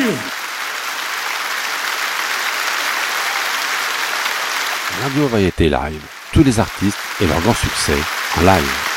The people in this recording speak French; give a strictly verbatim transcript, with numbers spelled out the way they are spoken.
you. Radio Variété Live, tous les artistes et leurs grands succès en live.